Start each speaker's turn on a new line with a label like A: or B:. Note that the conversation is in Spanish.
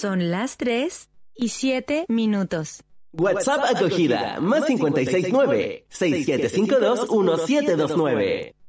A: Son las 3:07.
B: WhatsApp acogida, +569 6752 1729.